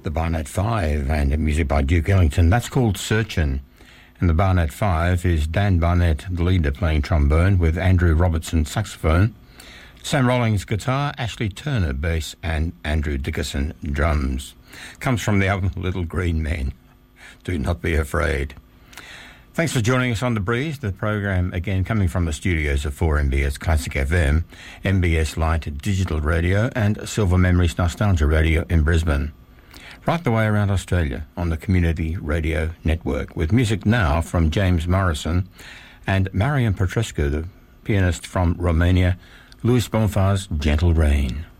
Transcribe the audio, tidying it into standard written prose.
the Barnett Five and music by Duke Ellington. That's called Searchin'. And the Barnett Five is Dan Barnett, the leader, playing trombone, with Andrew Robertson saxophone, Sam Rollins guitar, Ashley Turner bass, and Andrew Dickerson drums. Comes from the album Little Green Men. Do not be afraid. Thanks for joining us on The Breeze, the program again coming from the studios of 4MBS Classic FM, MBS Light Digital Radio and Silver Memories Nostalgia Radio in Brisbane. Right the way around Australia on the Community Radio Network, with music now from James Morrison and Marian Petrescu, the pianist from Romania, Luis Bonfar's Gentle Rain.